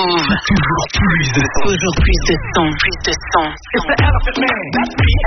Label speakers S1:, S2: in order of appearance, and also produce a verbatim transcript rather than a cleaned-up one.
S1: Move. Toujours plus de son. Toujours plus de son. Plus de son. It's the Elephant Man. That's me.